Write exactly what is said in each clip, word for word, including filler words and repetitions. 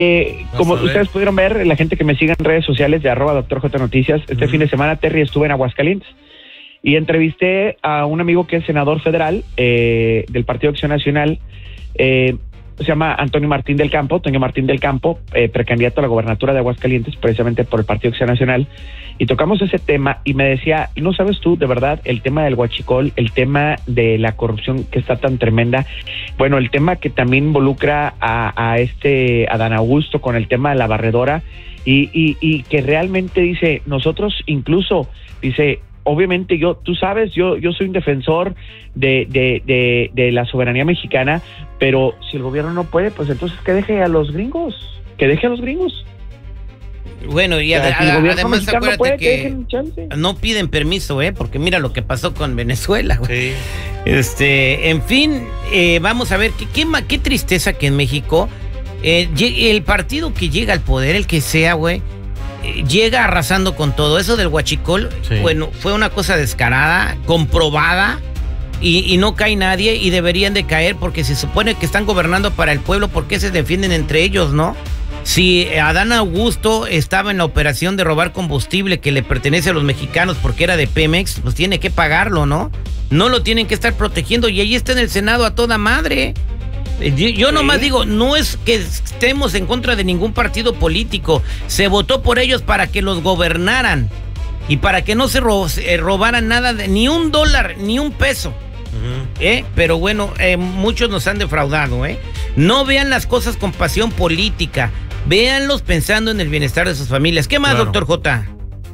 eh, como ustedes pudieron ver, la gente que me sigue en redes sociales de arroba doctor J Noticias, este uh-huh. fin de semana, Terry, estuve en Aguascalientes y entrevisté a un amigo que es senador federal eh, del Partido Acción Nacional, eh, se llama Antonio Martín del Campo, Antonio Martín del Campo, eh, precandidato a la gobernatura de Aguascalientes, precisamente por el Partido Acción Nacional, y tocamos ese tema, y me decía, ¿no sabes tú, de verdad, el tema del huachicol, el tema de la corrupción que está tan tremenda? Bueno, el tema que también involucra a, a este Adán Augusto con el tema de la barredora, y, y, y que realmente dice, nosotros incluso, dice, obviamente yo, tú sabes, yo, yo soy un defensor de, de, de, de la soberanía mexicana, pero si el gobierno no puede, pues entonces que deje a los gringos, que deje a los gringos. Bueno, y o sea, ad, si el gobierno además acuérdate no puede, que, que no piden permiso, ¿eh? Porque mira lo que pasó con Venezuela, güey. Sí. Este, en fin, eh, vamos a ver, qué, qué, qué tristeza que en México eh, el partido que llega al poder, el que sea, güey, llega arrasando con todo. Eso del huachicol, sí. bueno, fue una cosa descarada, comprobada, y, y no cae nadie, y deberían de caer porque se supone que están gobernando para el pueblo. ¿Por qué se defienden entre ellos, no? Si Adán Augusto estaba en la operación de robar combustible que le pertenece a los mexicanos porque era de Pemex, pues tiene que pagarlo, ¿no? No lo tienen que estar protegiendo, y ahí está en el Senado a toda madre. Yo, yo nomás sí. digo, no es que estemos en contra de ningún partido político. Se votó por ellos para que los gobernaran y para que no se, ro se robaran nada, de, ni un dólar, ni un peso. Uh-huh. ¿Eh? Pero bueno, eh, muchos nos han defraudado, ¿eh? No vean las cosas con pasión política, véanlos pensando en el bienestar de sus familias. ¿Qué más, claro. doctor J?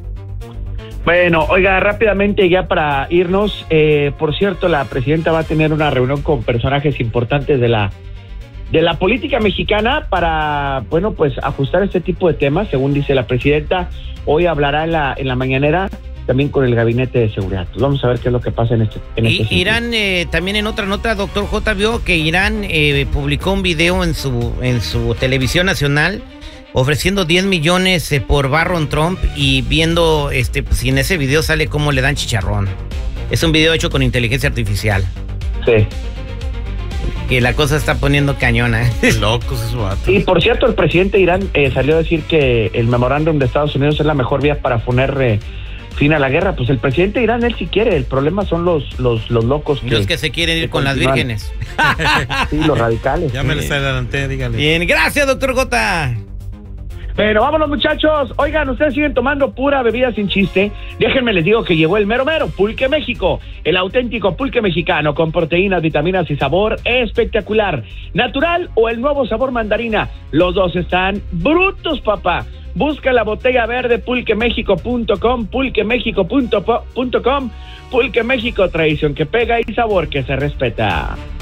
Bueno, oiga, rápidamente ya para irnos, eh, por cierto, la presidenta va a tener una reunión con personajes importantes de la de la política mexicana para, bueno, pues ajustar este tipo de temas, según dice la presidenta. Hoy hablará en la en la mañanera también con el gabinete de seguridad. Pues vamos a ver qué es lo que pasa en este en y, este Irán, eh, también en otra nota, doctor J, vio que Irán eh, publicó un video en su en su televisión nacional ofreciendo diez millones eh, por Barron Trump, y viendo, este, pues, si en ese video sale cómo le dan chicharrón. Es un video hecho con inteligencia artificial. Sí. Que la cosa está poniendo cañona. Locos esos vatos. Y por cierto, el presidente de Irán eh, salió a decir que el memorándum de Estados Unidos es la mejor vía para poner eh, fin a la guerra. Pues el presidente de Irán, él sí quiere. El problema son los los, los locos. Que, los que se quieren ir que con continúan. Las vírgenes. Sí, los radicales. Ya me les adelanté, dígale. Bien, gracias, doctor J. Pero vámonos, muchachos. Oigan, ustedes siguen tomando pura bebida sin chiste. Déjenme les digo que llegó el mero mero Pulque México, el auténtico pulque mexicano con proteínas, vitaminas y sabor espectacular. Natural o el nuevo sabor mandarina. Los dos están brutos, papá. Busca la botella verde pulque méxico punto com, pulque méxico punto com. Pulque México, tradición que pega y sabor que se respeta.